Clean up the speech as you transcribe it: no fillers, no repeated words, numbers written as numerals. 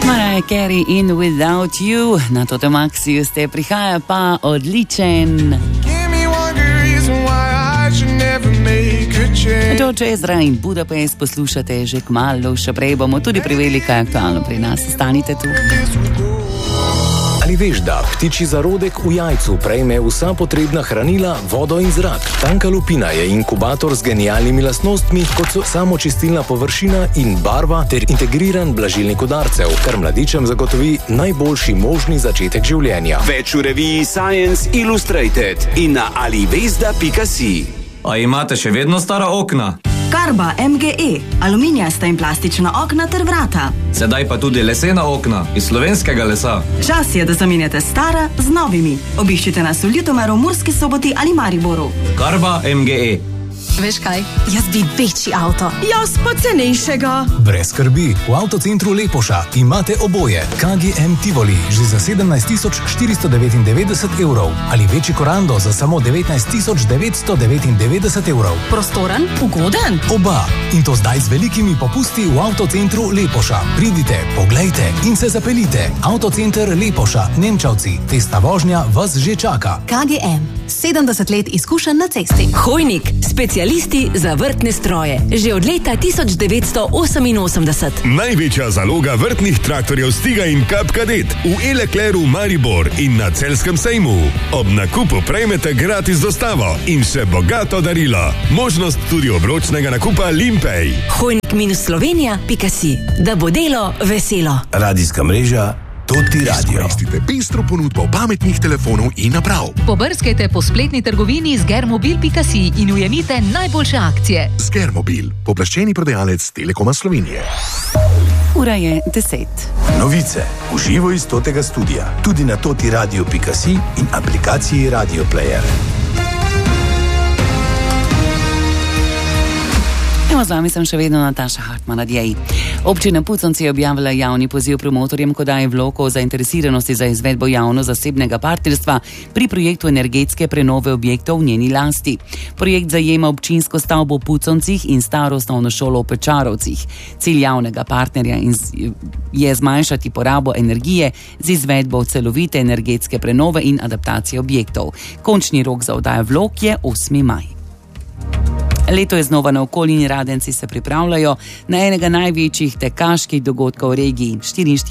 Mariah Carey in Without You. Na to Maxiju ste prihaja pa odličen. George Ezra in Budapest poslušate že kmalu, še prej bomo tudi priveli, kaj je aktualno pri nas. Ostanite tu. Ali veš, da ptičji zarodek v jajcu prejme vsa potrebna hranila, vodo in zrak? Tanka lupina je inkubator z genialnimi lastnostmi, kot so samočistilna površina in barva ter integriran blažilnik udarcev, kar mladičem zagotovi najboljši možni začetek življenja. Več v reviji Science Illustrated in na alivesda.si. A imate še vedno stara okna? Karba MGE, aluminijasta in plastična okna ter vrata. Sedaj pa tudi lesena okna iz slovenskega lesa. Čas je, da zamenjate stara z novimi. Obiščite nas v Ljutomeru, Murski Soboti ali Mariboru. Karba MGE. Veš kaj? Jaz bi večji avto. Jaz pa cenejšega. Brez skrbi, v Avtocentru Lepoša imate oboje. KGM Tivoli že za 17.499 evrov ali večji Korando za samo 19.999 evrov. Prostoren, ugoden? Oba. In to zdaj z velikimi popusti v Avtocentru Lepoša. Pridite, poglejte in se zapeljite. Avtocenter Lepoša, Nemčavci. Testa vožnja vas že čaka. KGM. 70 let izkušenj na cesti. Hojnik, specialisti za vrtne stroje. Že od leta 1988. Največja zaloga vrtnih traktorjev Stiga in Cup Cadet v E-Leclercu Maribor in na Celjskem sejmu. Ob nakupu prejmete gratis dostavo in še bogato darilo. Možnost tudi obročnega nakupa Limpej. Hojnik-slovenija.si. Da bo delo veselo. Radijska mreža Toti Radio. Izkoristite pestro ponudbo pametnih telefonov in naprav. Pobrskajte po spletni trgovini Sgermobil.si in ujemite najboljše akcije. Sgermobil, pooblaščeni prodajalec Telekoma Slovenije. Ura je 10. Novice v živo iz Totega studia, tudi na totiradio.si in aplikaciji Radio Player. Z vami sem še vedno Nataša Hartmann-Adjej. Občina Puconci je objavila javni poziv promotorjem, ko daje vloko o zainteresiranosti za izvedbo javno-zasebnega partnerstva pri projektu energetske prenove objektov v njeni lasti. Projekt zajema občinsko stavbo v Puconcih in staro osnovno šolo v Pečarovcih. Cilj javnega partnerja je zmanjšati porabo energije z izvedbo celovite energetske prenove in adaptacije objektov. Končni rok za oddajo vlog je 8. maj. Leto je znova naokoli in Radenci se pripravljajo na enega največjih tekaških dogodkov v regiji.